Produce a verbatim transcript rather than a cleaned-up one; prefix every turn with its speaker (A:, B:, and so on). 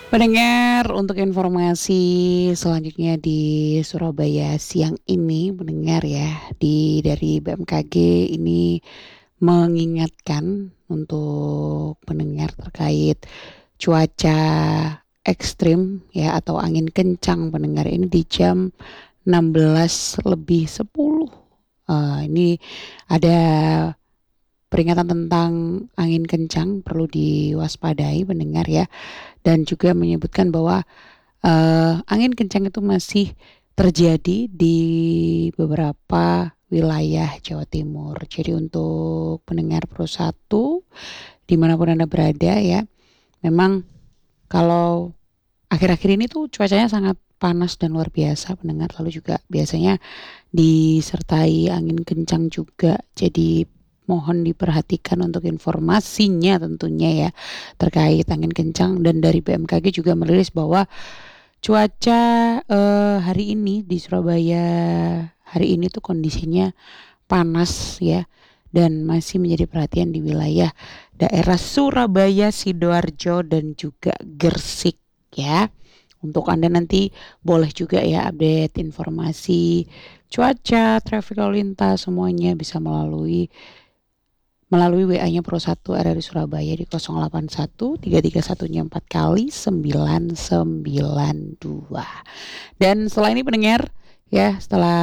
A: Pendengar, untuk informasi selanjutnya di Surabaya siang ini, pendengar ya, di dari B M K G ini mengingatkan untuk pendengar terkait cuaca ekstrim ya atau angin kencang pendengar ini di jam enam belas lebih sepuluh. Eh, ini ada peringatan tentang angin kencang perlu diwaspadai pendengar ya, dan juga menyebutkan bahwa eh, angin kencang itu masih terjadi di beberapa wilayah Jawa Timur. Jadi untuk pendengar Pro satu dimanapun Anda berada ya, memang kalau akhir-akhir ini tuh cuacanya sangat panas dan luar biasa pendengar, lalu juga biasanya disertai angin kencang juga. Jadi mohon diperhatikan untuk informasinya tentunya ya terkait angin kencang, dan dari B M K G juga merilis bahwa cuaca eh, hari ini di Surabaya hari ini tuh kondisinya panas ya, dan masih menjadi perhatian di wilayah daerah Surabaya, Sidoarjo dan juga Gresik ya. Untuk Anda nanti boleh juga ya update informasi cuaca, traffic lalu lintas semuanya bisa melalui melalui W A-nya Pro satu R R I Surabaya di nol delapan satu tiga tiga satu-nya empat kali sembilan sembilan dua. Dan setelah ini pendengar ya, setelah